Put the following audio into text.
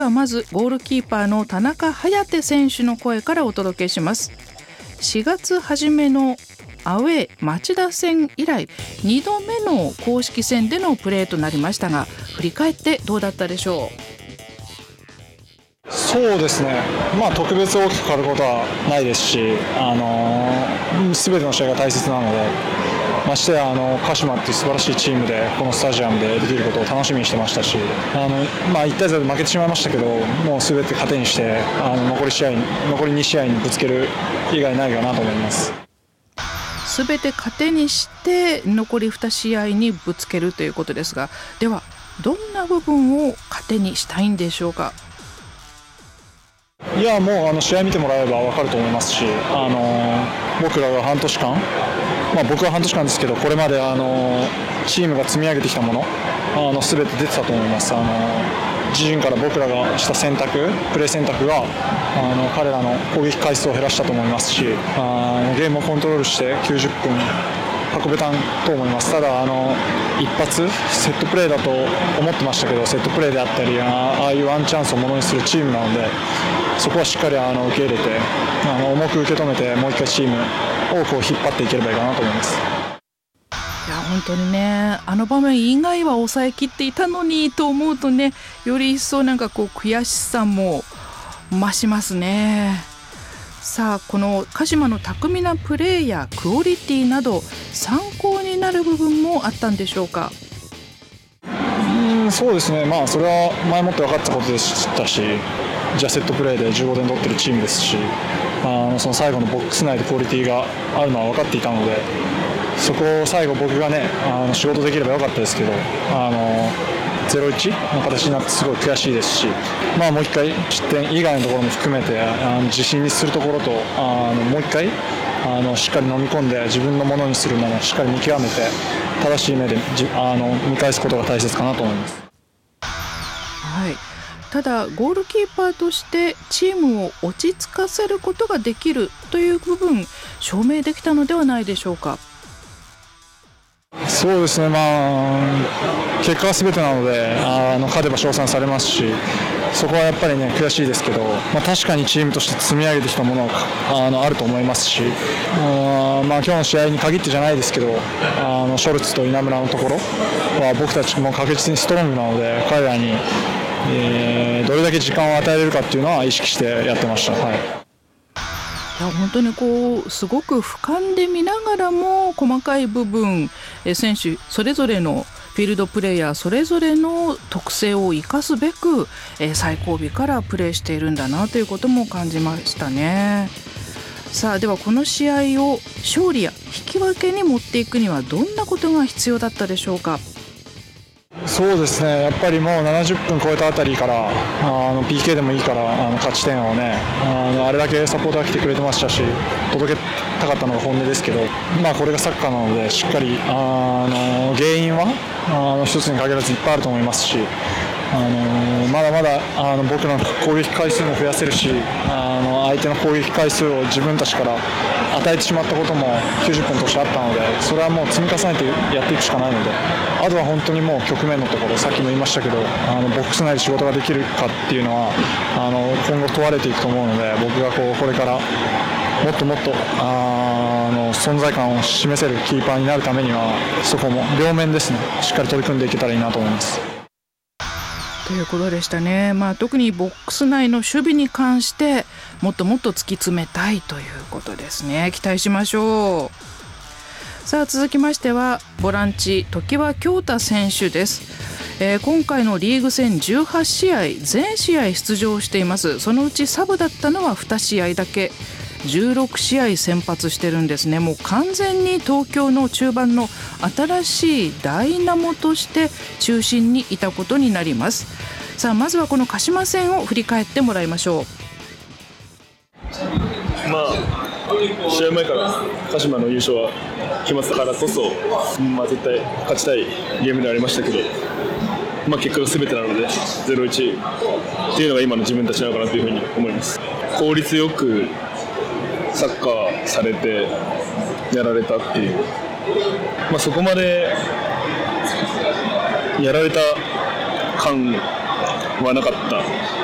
まずゴールキーパーの田中颯選手の声からお届けします。4月初めのアウェー町田戦以来2度目の公式戦でのプレーとなりましたが、振り返ってどうだったでしょう。そうですね、特別大きく変わることはないですし、全ての試合が大切なので、ましてや鹿島っていう素晴らしいチームでこのスタジアムでできることを楽しみにしてましたし、1対0で負けてしまいましたけど、もう全て糧にして残り2試合にぶつける以外ないかなと思います。 全て糧にして残り2試合にぶつけるということですが、ではどんな部分を糧にしたいんでしょうか。 いや、もう試合見てもらえば分かると思いますし、僕らが半年間、僕は半年間ですけど、これまでチームが積み上げてきたもの全て出てたと思います。自陣から僕らがしたプレー選択が彼らの攻撃回数を減らしたと思いますし、ゲームをコントロールして90分運べたと思います。ただ一発セットプレーだと思ってましたけど、セットプレーであったりああいうワンチャンスをものにするチームなので、そこはしっかり受け入れて重く受け止めて、もう一回チームを引っ張っていければいいかなと思います。 いや本当にね、場面以外は抑えきっていたのにと思うとね、より一層悔しさも増しますね。さあ、この鹿島の巧みなプレーやクオリティなど参考になる部分もあったんでしょうか。 そうですね、それは前もって分かったことでしたし、じゃあセットプレーで15点取ってるチームですし、その最後のボックス内でクオリティがあるのは分かっていたので、そこを最後僕がね仕事できればよかったですけど、0-1 の形になってすごい悔しいですし、もう一回失点以外のところも含めて自信にするところと、もう一回しっかり飲み込んで自分のものにするものをしっかり見極めて正しい目で見返すことが大切かなと思います。 はい、ただゴールキーパーとしてチームを落ち着かせることができるという部分証明できたのではないでしょうか。 そうですね、結果が全てなので勝てば称賛されますし、そこはやっぱりね悔しいですけど、確かにチームとして積み上げてきたものがあると思いますし、今日の試合に限ってじゃないですけど、ショルツと稲村のところは僕たちも確実にストロングなので、彼らに、どれだけ時間を与えれるかっていうのは意識してやってました。はい、 いや本当にすごく俯瞰で見ながらも細かい部分、選手それぞれのフィールドプレーヤーそれぞれの特性を生かすべく、最後尾からプレーしているんだなということも感じましたね。さあ、ではこの試合を勝利や引き分けに持っていくにはどんなことが必要だったでしょうか。 そうですね、やっぱりもう70分超えたあたりからPK でもいいから勝ち点をねあれだけサポーターが来てくれてましたし、届けたかったのが本音ですけど、これがサッカーなのでしっかり原因は一つに限らずいっぱいあると思いますし、まだまだ僕の攻撃回数も増やせるし、相手の攻撃回数を自分たちから与えてしまったことも90分としてあったので、それはもう積み重ねてやっていくしかないので、あとは本当にもう局面のところ、さっきも言いましたけどボックス内で仕事ができるかっていうのは今後問われていくと思うので、僕がこれからもっともっと存在感を示せるキーパーになるためには、そこも両面ですね、しっかり取り組んでいけたらいいなと思います。 ということでしたね。特にボックス内の守備に関してもっともっと突き詰めたいということですね。期待しましょう。さあ、続きましてはボランチ常盤恭太選手です。今回のリーグ戦18試合全試合出場しています。そのうちサブだったのは2試合だけ、16試合先発してるんですね。もう完全に東京の中盤の新しいダイナモとして中心にいたことになります。さあ、まずはこの鹿島戦を振り返ってもらいましょう。 試合前から鹿島の優勝は決まったからこそ、絶対勝ちたいゲームでありましたけど、結果が全てなので 0-1 っていうのが今の自分たちなのかなというふうに思います。効率よくサッカーされてやられたっていう、そこまでやられた感はなかった